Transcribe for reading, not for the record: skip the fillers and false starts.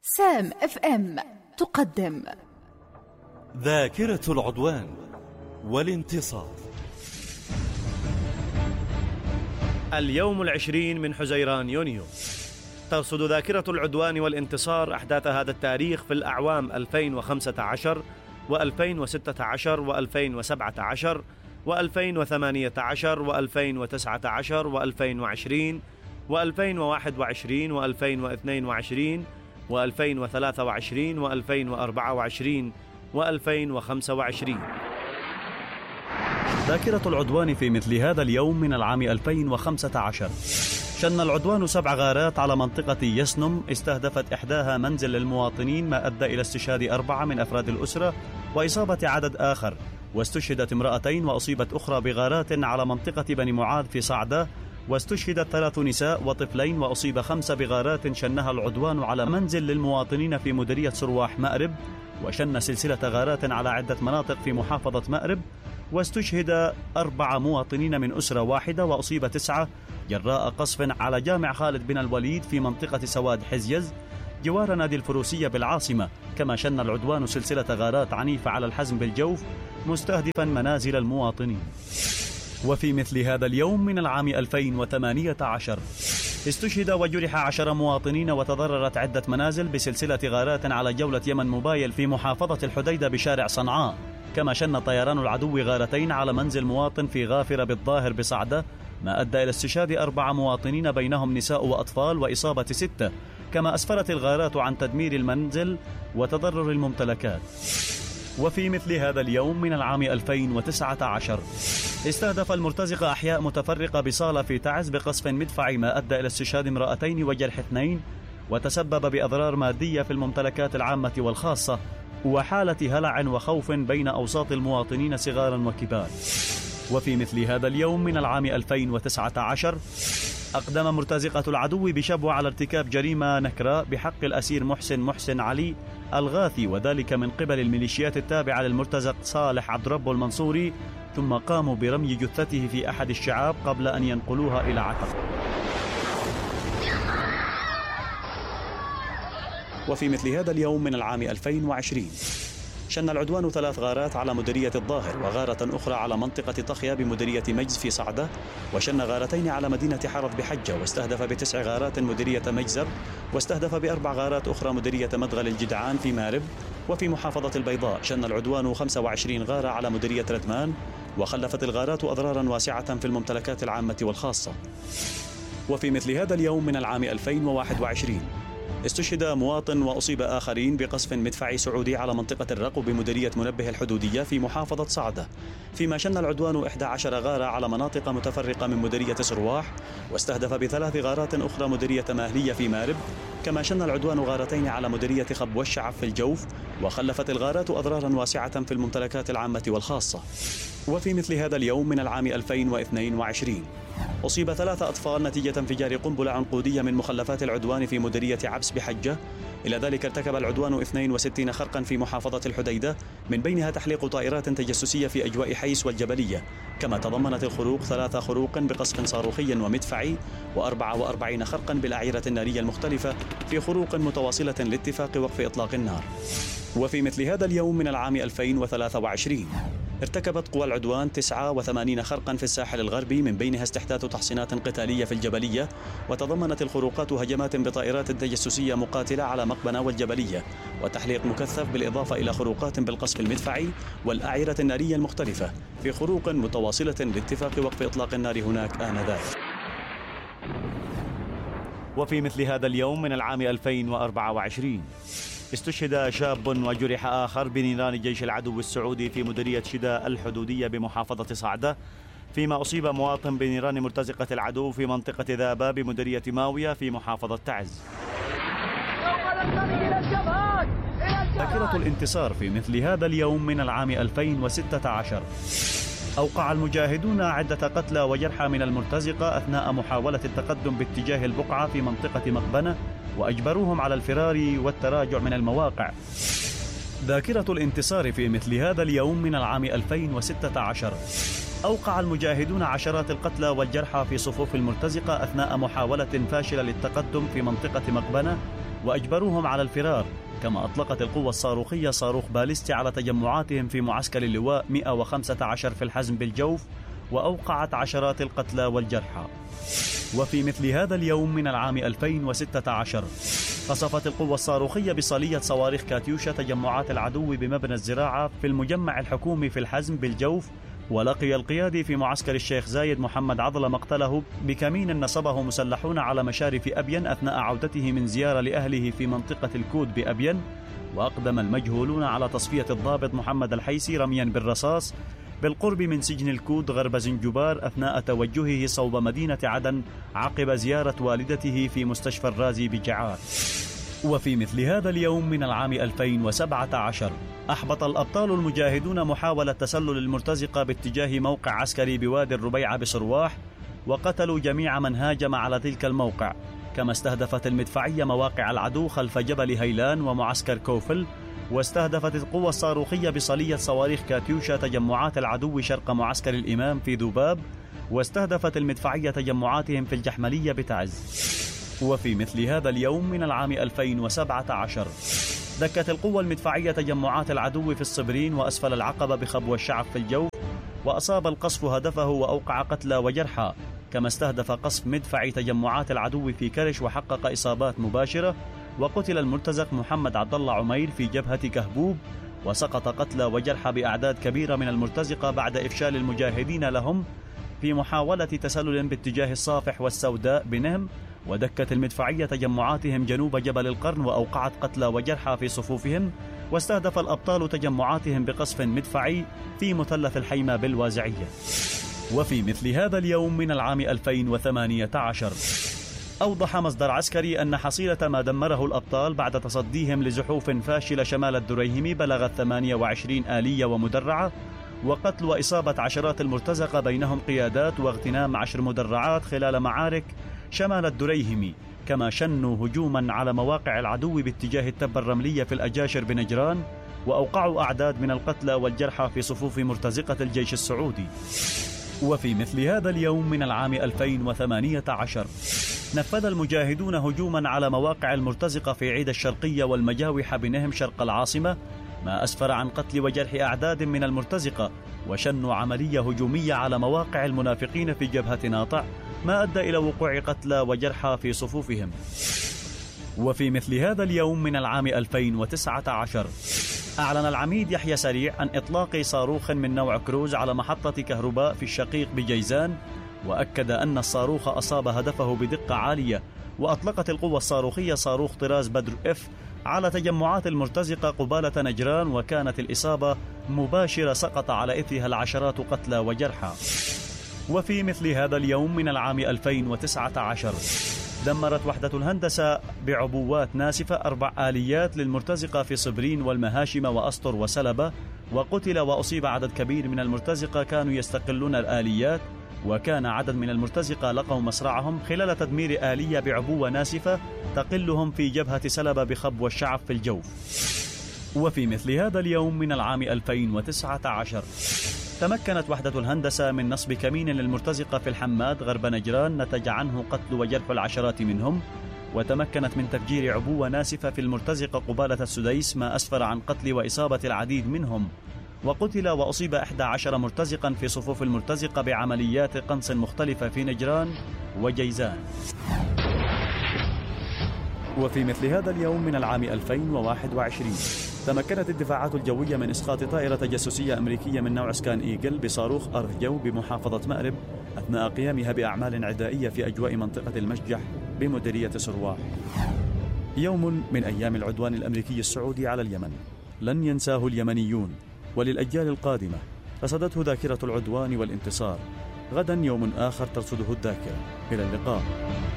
سام اف ام تقدم ذاكرة العدوان والانتصار. اليوم 20 من حزيران يونيو. ترصد ذاكرة العدوان والانتصار أحداث هذا التاريخ في الأعوام 2015 و2016 و2017 و2018 و2019 و2020 و2021 و2022 و2023 و2024 و2025. ذاكرة العدوان في مثل هذا اليوم من العام 2015. شن العدوان 7 غارات على منطقة يسنم استهدفت إحداها منزل للمواطنين، ما أدى إلى استشهاد 4 من أفراد الأسرة وإصابة عدد آخر، واستشهدت 2 وأصيبت أخرى بغارات على منطقة بني معاذ في صعدة، واستشهدت 3 نساء وطفلين وأصيب 5 بغارات شنها العدوان على منزل للمواطنين في مديرية سرواح مأرب، وشن سلسلة غارات على عدة مناطق في محافظة مأرب، واستشهد 4 مواطنين من أسرة واحدة وأصيب 9 جراء قصف على جامع خالد بن الوليد في منطقة سواد حزيز جوار نادي الفروسية بالعاصمة. كما شن العدوان سلسلة غارات عنيفة على الحزم بالجوف مستهدفا منازل المواطنين. وفي مثل هذا اليوم من العام 2018 استشهد وجرح 10 مواطنين وتضررت عدة منازل بسلسلة غارات على جولة يمن موبايل في محافظة الحديدة بشارع صنعاء. كما شن طيران العدو غارتين على منزل مواطن في غافرة بالظاهر بصعدة، ما أدى إلى استشهاد 4 مواطنين بينهم نساء وأطفال وإصابة 6. كما أسفرت الغارات عن تدمير المنزل وتضرر الممتلكات. وفي مثل هذا اليوم من العام 2019 استهدف المرتزقة أحياء متفرقة بصالة في تعز بقصف مدفعي، ما أدى إلى استشهاد 2 وجرح 2، وتسبب بأضرار مادية في الممتلكات العامة والخاصة، وحالة هلع وخوف بين أوساط المواطنين صغارا وكبار. وفي مثل هذا اليوم من العام 2019 أقدم مرتزقة العدو بشبوة على ارتكاب جريمة نكراء بحق الأسير محسن علي الغاثي، وذلك من قبل الميليشيات التابعة للمرتزق صالح عبد رب المنصوري، ثم قاموا برمي جثته في أحد الشعاب قبل أن ينقلوها إلى عتق. وفي مثل هذا اليوم من العام 2020 شن العدوان 3 غارات على مديرية الظاهر، وغارة أخرى على منطقة طخيا بمديرية مجز في صعدة، وشن غارتين على مدينة حرض بحجة، واستهدف ب9 غارات مديرية مجزر، واستهدف ب4 غارات أخرى مديرية مدغل الجدعان في مارب. وفي محافظة البيضاء شن العدوان 25 غارة على مديرية ردمان، وخلفت الغارات أضرارا واسعة في الممتلكات العامة والخاصة. وفي مثل هذا اليوم من العام 2021 استشهد مواطن وأصيب آخرين بقصف مدفعي سعودي على منطقة الرقو بمديرية منبه الحدودية في محافظة صعدة، فيما شن العدوان 11 غارة على مناطق متفرقة من مديرية سرواح، واستهدف ب3 غارات أخرى مديرية ماهلية في مارب. كما شن العدوان غارتين على مديرية خب والشعب في الجوف، وخلفت الغارات أضرارا واسعة في الممتلكات العامة والخاصة. وفي مثل هذا اليوم من العام 2022 أصيب 3 أطفال نتيجة انفجار قنبلة عنقودية من مخلفات العدوان في مديرية عبس بحجة. إلى ذلك ارتكب العدوان 62 خرقا في محافظة الحديدة، من بينها تحليق طائرات تجسسية في أجواء حيس والجبلية. كما تضمنت الخروق 3 خروق بقصف صاروخي ومدفعي، و44 خرقا بالأعيرة النارية المختلفة في خروق متواصلة لاتفاق وقف إطلاق النار. وفي مثل هذا اليوم من العام 2023 ارتكبت قوى العدوان 89 خرقا في الساحل الغربي، من بينها استحداث تحصينات قتالية في الجبلية، وتضمنت الخروقات هجمات بطائرات تجسسية مقاتلة على مقبنة والجبلية، وتحليق مكثف، بالإضافة إلى خروقات بالقصف المدفعي والأعيرة النارية المختلفة في خروق متواصلة لاتفاق وقف إطلاق النار هناك آنذاك. وفي مثل هذا اليوم من العام 2024 استشهد شاب وجرح آخر بنيران جيش العدو السعودي في مديرية شداء الحدودية بمحافظة صعدة، فيما أصيب مواطن بنيران مرتزقة العدو في منطقة ذابة بمديرية ماوية في محافظة تعز. ذاكرة الانتصار في مثل هذا اليوم من العام 2016 أوقع المجاهدون عدة قتلى وجرحى من المرتزقة أثناء محاولة التقدم باتجاه البقعة في منطقة مقبنة، وأجبروهم على الفرار والتراجع من المواقع. ذاكرة الانتصار في مثل هذا اليوم من العام 2016 أوقع المجاهدون عشرات القتلى والجرحى في صفوف المرتزقة أثناء محاولة فاشلة للتقدم في منطقة مقبنة، وأجبروهم على الفرار. كما أطلقت القوة الصاروخية صاروخ باليستي على تجمعاتهم في معسكر اللواء 115 في الحزم بالجوف، وأوقعت عشرات القتلى والجرحى. وفي مثل هذا اليوم من العام 2016 قصفت القوة الصاروخية بصالية صواريخ كاتيوشا تجمعات العدو بمبنى الزراعة في المجمع الحكومي في الحزم بالجوف، ولقي القيادي في معسكر الشيخ زايد محمد عضلة مقتله بكمين نصبه مسلحون على مشارف أبين أثناء عودته من زيارة لأهله في منطقة الكود بأبين. وأقدم المجهولون على تصفية الضابط محمد الحيسي رميا بالرصاص بالقرب من سجن الكود غرب زنجبار أثناء توجهه صوب مدينة عدن عقب زيارة والدته في مستشفى الرازي بجعار. وفي مثل هذا اليوم من العام 2017 أحبط الأبطال المجاهدون محاولة تسلل المرتزقة باتجاه موقع عسكري بوادي الربيعة بصرواح، وقتلوا جميع من هاجم على تلك الموقع. كما استهدفت المدفعية مواقع العدو خلف جبل هيلان ومعسكر كوفل، واستهدفت القوة الصاروخية بصالية صواريخ كاتيوشا تجمعات العدو شرق معسكر الإمام في ذباب، واستهدفت المدفعية تجمعاتهم في الجحملية بتعز. وفي مثل هذا اليوم من العام 2017 دكت القوة المدفعية تجمعات العدو في الصبرين وأسفل العقبة بخبو الشعب في الجوف، وأصاب القصف هدفه وأوقع قتلى وجرحى. كما استهدف قصف مدفعي تجمعات العدو في كرش وحقق إصابات مباشرة، وقتل المرتزق محمد عبد الله عمير في جبهة كهبوب، وسقط قتلى وجرحى بأعداد كبيرة من المرتزقة بعد إفشال المجاهدين لهم في محاولة تسلل باتجاه الصافح والسوداء بنهم. ودكت المدفعية تجمعاتهم جنوب جبل القرن وأوقعت قتلى وجرحى في صفوفهم، واستهدف الأبطال تجمعاتهم بقصف مدفعي في مثلث الحيمة بالوازعية. وفي مثل هذا اليوم من العام 2018 أوضح مصدر عسكري أن حصيلة ما دمره الأبطال بعد تصديهم لزحوف فاشلة شمال الدريهم بلغت 28 آلية ومدرعة، وقتل وإصابة عشرات المرتزقة بينهم قيادات واغتنام 10 مدرعات خلال معارك شمال الدريهم. كما شنوا هجوما على مواقع العدو باتجاه التبة الرملية في الأجاشر بنجران، وأوقعوا أعداد من القتلى والجرحى في صفوف مرتزقة الجيش السعودي. وفي مثل هذا اليوم من العام 2018 نفذ المجاهدون هجوما على مواقع المرتزقة في عيد الشرقية والمجاوح بنهم شرق العاصمة، ما أسفر عن قتل وجرح أعداد من المرتزقة، وشنوا عملية هجومية على مواقع المنافقين في جبهة ناطع، ما أدى إلى وقوع قتلى وجرحى في صفوفهم. وفي مثل هذا اليوم من العام 2019 أعلن العميد يحيى سريع عن إطلاق صاروخ من نوع كروز على محطة كهرباء في الشقيق بجيزان، وأكد أن الصاروخ أصاب هدفه بدقة عالية. وأطلقت القوة الصاروخية صاروخ طراز بدر إف على تجمعات المرتزقة قبالة نجران، وكانت الإصابة مباشرة سقط على إثرها العشرات قتلى وجرحى. وفي مثل هذا اليوم من العام 2019 دمرت وحدة الهندسة بعبوات ناسفة 4 آليات للمرتزقة في صبرين والمهاشم وأسطر وسلبة، وقتل وأصيب عدد كبير من المرتزقة كانوا يستقلون الآليات. وكان عدد من المرتزقة لقوا مصرعهم خلال تدمير آلية بعبوة ناسفة تقلهم في جبهة سلبة بخبو الشعب في الجوف. وفي مثل هذا اليوم من العام 2019 تمكنت وحدة الهندسة من نصب كمين للمرتزقة في الحماد غرب نجران نتج عنه قتل وجرح العشرات منهم، وتمكنت من تفجير عبوة ناسفة في المرتزقة قبالة السديس، ما أسفر عن قتل وإصابة العديد منهم. وقتل وأصيب 11 مرتزقا في صفوف المرتزقة بعمليات قنص مختلفة في نجران وجيزان. وفي مثل هذا اليوم من العام 2021 تمكنت الدفاعات الجوية من إسقاط طائرة تجسسية أمريكية من نوع سكان إيجل بصاروخ أرض جو بمحافظة مأرب أثناء قيامها بأعمال عدائية في أجواء منطقة المشجح بمديرية صرواح. يوم من أيام العدوان الأمريكي السعودي على اليمن لن ينساه اليمنيون، وللأجيال القادمة رصدته ذاكرة العدوان والانتصار. غدا يوم آخر ترصده الذاكرة. إلى اللقاء.